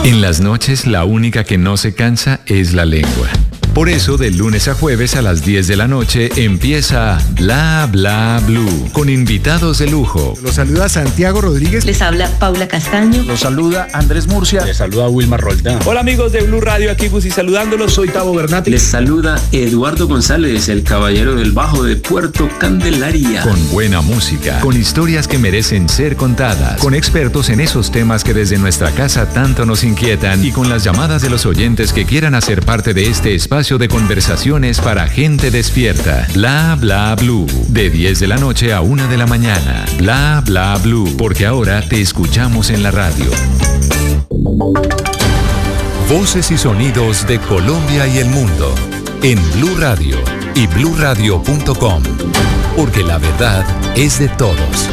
En las noches, la única que no se cansa es la lengua. Por eso, de lunes a jueves a las 10 de la noche empieza Bla Bla Blue, con invitados de lujo. Los saluda Santiago Rodríguez. Les habla Paula Castaño. Los saluda Andrés Murcia. Les saluda Wilmar Roldán. Hola amigos de Blue Radio, aquí Gusi saludándolos. Soy Tavo Bernati. Les saluda Eduardo González, el caballero del bajo de Puerto Candelaria. Con buena música, con historias que merecen ser contadas, con expertos en esos temas que desde nuestra casa tanto nos inquietan y con las llamadas de los oyentes que quieran hacer parte de este espacio de conversaciones para gente despierta. Bla Bla Blue, de 10 de la noche a 1 de la mañana. Bla Bla Blue, porque ahora te escuchamos en la radio. Voces y sonidos de Colombia y el mundo en Blue Radio y bluradio.com, porque la verdad es de todos.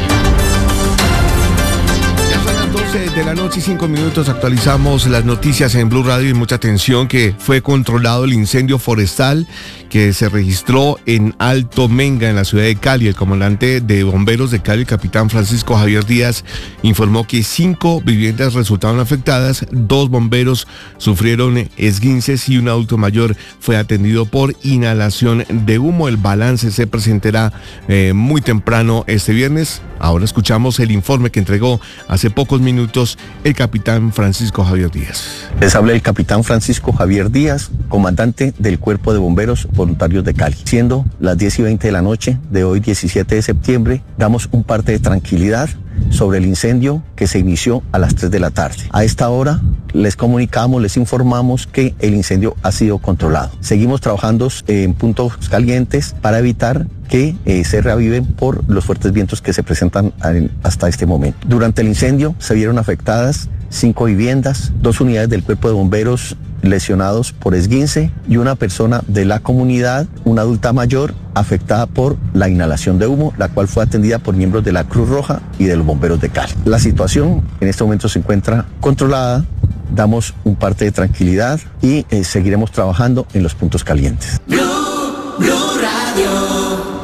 De la noche y 5 minutos actualizamos las noticias en Blue Radio y mucha atención que fue controlado el incendio forestal que se registró en Alto Menga, en la ciudad de Cali. El comandante de bomberos de Cali, el capitán Francisco Javier Díaz, informó que 5 viviendas resultaron afectadas, 2 bomberos sufrieron esguinces y un adulto mayor fue atendido por inhalación de humo. El balance se presentará muy temprano este viernes. Ahora escuchamos el informe que entregó hace pocos minutos el capitán Francisco Javier Díaz. Les habla el capitán Francisco Javier Díaz, comandante del Cuerpo de Bomberos Voluntarios de Cali. Siendo las 10:20 de la noche de hoy, 17 de septiembre, damos un parte de tranquilidad sobre el incendio que se inició a las 3 de la tarde. A esta hora les comunicamos, les informamos que el incendio ha sido controlado. Seguimos trabajando en puntos calientes para evitar que se reaviven por los fuertes vientos que se presentan hasta este momento. Durante el incendio se vieron afectadas 5 viviendas, 2 unidades del Cuerpo de Bomberos lesionados por esguince y una persona de la comunidad, una adulta mayor, afectada por la inhalación de humo, la cual fue atendida por miembros de la Cruz Roja y de los bomberos de Cali. La situación en este momento se encuentra controlada, damos un parte de tranquilidad y seguiremos trabajando en los puntos calientes. Blue Radio.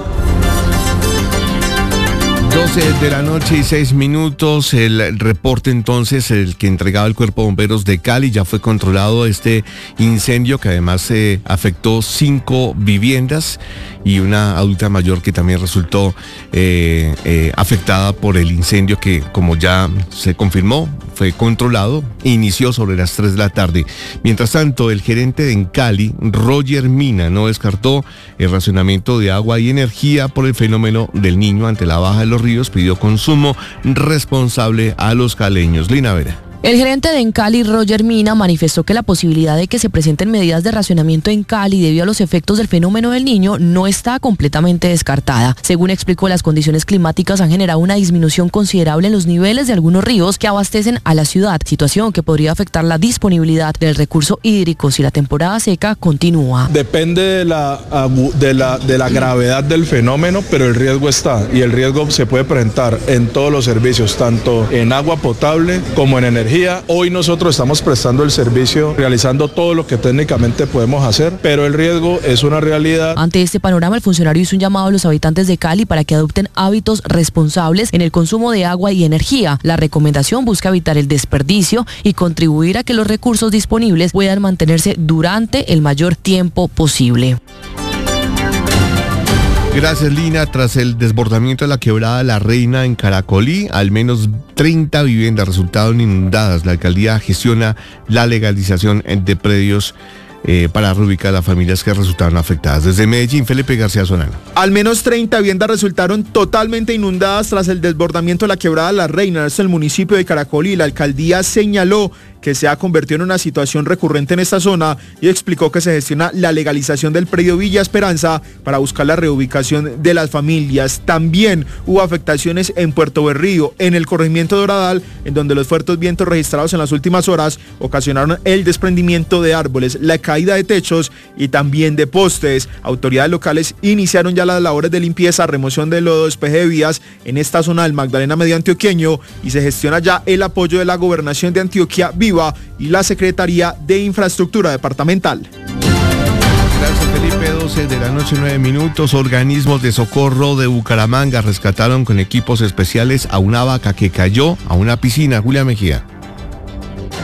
12 de la noche y 6 minutos, el reporte entonces, el que entregaba el Cuerpo de Bomberos de Cali, ya fue controlado este incendio que además afectó 5 viviendas y una adulta mayor que también resultó afectada por el incendio que, como ya se confirmó, fue controlado e inició sobre las 3 de la tarde. Mientras tanto, el gerente de Cali, Roger Mina, no descartó el racionamiento de agua y energía por el fenómeno del Niño ante la baja de los ríos, pidió consumo responsable a los caleños. Lina Vera. El gerente de Encali, Roger Mina, manifestó que la posibilidad de que se presenten medidas de racionamiento en Cali debido a los efectos del fenómeno del Niño no está completamente descartada. Según explicó, las condiciones climáticas han generado una disminución considerable en los niveles de algunos ríos que abastecen a la ciudad, situación que podría afectar la disponibilidad del recurso hídrico si la temporada seca continúa. Depende de la gravedad del fenómeno, pero el riesgo está, y el riesgo se puede presentar en todos los servicios, tanto en agua potable como en energía. Hoy nosotros estamos prestando el servicio, realizando todo lo que técnicamente podemos hacer, pero el riesgo es una realidad. Ante este panorama, el funcionario hizo un llamado a los habitantes de Cali para que adopten hábitos responsables en el consumo de agua y energía. La recomendación busca evitar el desperdicio y contribuir a que los recursos disponibles puedan mantenerse durante el mayor tiempo posible. Gracias, Lina. Tras el desbordamiento de la quebrada La Reina en Caracolí, al menos 30 viviendas resultaron inundadas. La alcaldía gestiona la legalización de predios para reubicar a las familias que resultaron afectadas. Desde Medellín, Felipe García Solano. Al menos 30 viviendas resultaron totalmente inundadas tras el desbordamiento de la quebrada La Reina. Es el municipio de Caracolí. La alcaldía señaló que se ha convertido en una situación recurrente en esta zona y explicó que se gestiona la legalización del predio Villa Esperanza para buscar la reubicación de las familias. También hubo afectaciones en Puerto Berrío, en el corregimiento de Oradal, en donde los fuertes vientos registrados en las últimas horas ocasionaron el desprendimiento de árboles, la caída de techos y también de postes. Autoridades locales iniciaron ya las labores de limpieza, remoción de lodo, despeje de vías en esta zona del Magdalena Medio Antioqueño, y se gestiona ya el apoyo de la Gobernación de Antioquia y la Secretaría de Infraestructura Departamental. Gracias, Felipe. 12 de la noche, 9 minutos. Organismos de socorro de Bucaramanga rescataron con equipos especiales a una vaca que cayó a una piscina. Julia Mejía.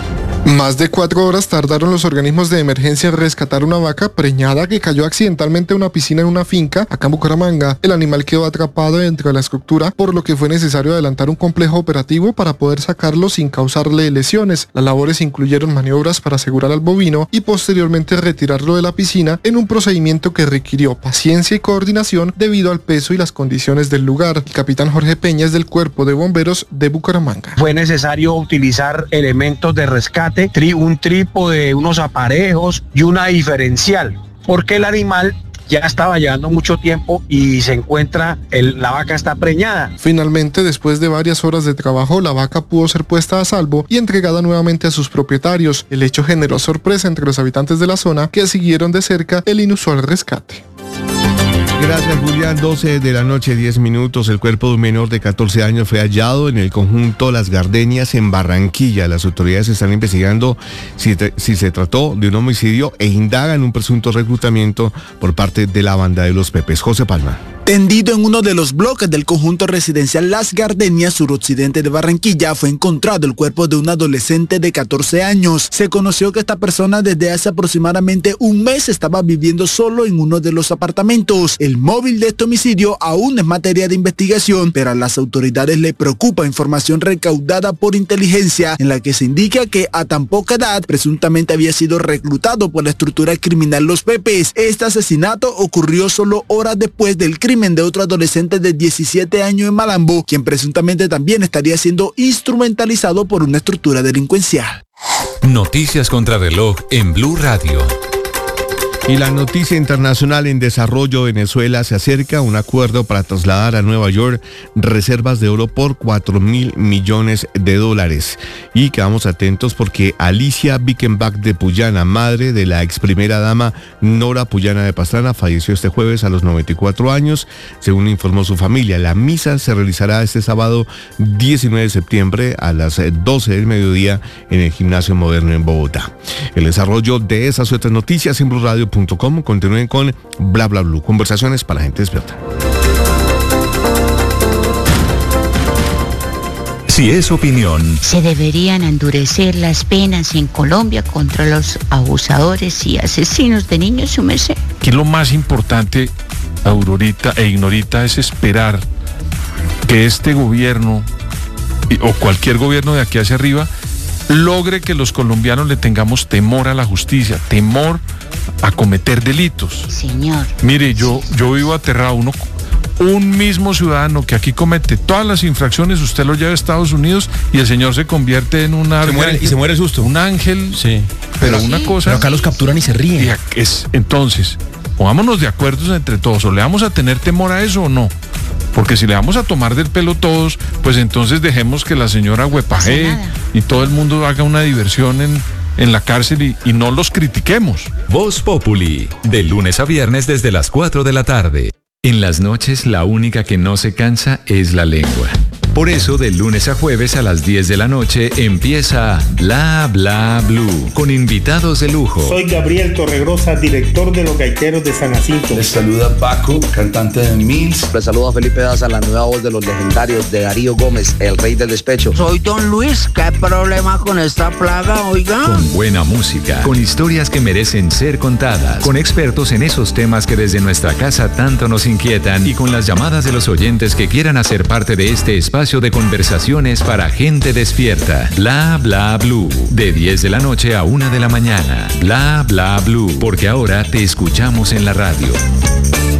Más de 4 horas tardaron los organismos de emergencia en rescatar una vaca preñada que cayó accidentalmente en una piscina en una finca acá en Bucaramanga. El animal quedó atrapado dentro de la estructura, por lo que fue necesario adelantar un complejo operativo para poder sacarlo sin causarle lesiones. Las labores incluyeron maniobras para asegurar al bovino y posteriormente retirarlo de la piscina en un procedimiento que requirió paciencia y coordinación debido al peso y las condiciones del lugar. El capitán Jorge Peña es del Cuerpo de Bomberos de Bucaramanga. Fue necesario utilizar elementos de rescate, un trípode, unos aparejos y una diferencial, porque el animal ya estaba llevando mucho tiempo y se encuentra, la vaca está preñada. Finalmente, después de varias horas de trabajo, la vaca pudo ser puesta a salvo y entregada nuevamente a sus propietarios. El hecho generó sorpresa entre los habitantes de la zona, que siguieron de cerca el inusual rescate. Gracias, Julián. 12 de la noche, 10 minutos. El cuerpo de un menor de 14 años fue hallado en el conjunto Las Gardenias en Barranquilla. Las autoridades están investigando si se trató de un homicidio e indagan un presunto reclutamiento por parte de la banda de los Pepes. José Palma. Tendido en uno de los bloques del conjunto residencial Las Gardenias, suroccidente de Barranquilla, fue encontrado el cuerpo de un adolescente de 14 años. Se conoció que esta persona desde hace aproximadamente un mes estaba viviendo solo en uno de los apartamentos. El móvil de este homicidio aún es materia de investigación, pero a las autoridades le preocupa información recaudada por inteligencia en la que se indica que a tan poca edad presuntamente había sido reclutado por la estructura criminal Los Pepes. Este asesinato ocurrió solo horas después del crimen de otro adolescente de 17 años en Malambo, quien presuntamente también estaría siendo instrumentalizado por una estructura delincuencial. Noticias contra reloj en Blue Radio. Y la noticia internacional: en desarrollo, Venezuela se acerca a un acuerdo para trasladar a Nueva York reservas de oro por $4.000 millones. Y quedamos atentos porque Alicia Bickenbach de Puyana, madre de la ex primera dama Nora Puyana de Pastrana, falleció este jueves a los 94 años, según informó su familia. La misa se realizará este sábado 19 de septiembre a las 12 del mediodía en el Gimnasio Moderno en Bogotá. El desarrollo de esas otras noticias en BlueRadio.com. Continúen con Bla Bla Blue, conversaciones para gente despierta. Si es opinión, se deberían endurecer las penas en Colombia contra los abusadores y asesinos de niños, su merced. Aquí lo más importante, Aurorita e Ignorita, es esperar que este gobierno o cualquier gobierno de aquí hacia arriba logre que los colombianos le tengamos temor a la justicia, temor a cometer delitos. Señor. Mire, yo vivo aterrado. Un mismo ciudadano que aquí comete todas las infracciones, usted lo lleva a Estados Unidos y el señor se convierte en un ángel. Se muere susto. Un ángel. Sí. Pero una cosa. Pero acá los capturan y se ríen. Entonces, pongámonos de acuerdo entre todos. ¿O le vamos a tener temor a eso o no? Porque si le vamos a tomar del pelo todos, pues entonces dejemos que la señora huepajee y todo el mundo haga una diversión en la cárcel y no los critiquemos. Voz Populi, de lunes a viernes desde las 4 de la tarde. En las noches la única que no se cansa es la lengua. Por eso, de lunes a jueves a las 10 de la noche empieza Bla Bla Blue, con invitados de lujo. Soy Gabriel Torregrosa, director de Los Gaiteros de San Jacinto. Les saluda Paco, cantante de Mills. Les saluda Felipe Daza, la nueva voz de los legendarios de Darío Gómez, el rey del despecho. Soy Don Luis, ¿qué problema con esta plaga, oiga? Con buena música, con historias que merecen ser contadas, con expertos en esos temas que desde nuestra casa tanto nos inquietan y con las llamadas de los oyentes que quieran hacer parte de este espacio de conversaciones para gente despierta. Bla Bla Blue, de 10 de la noche a 1 de la mañana. Bla Bla Blue, porque ahora te escuchamos en la radio.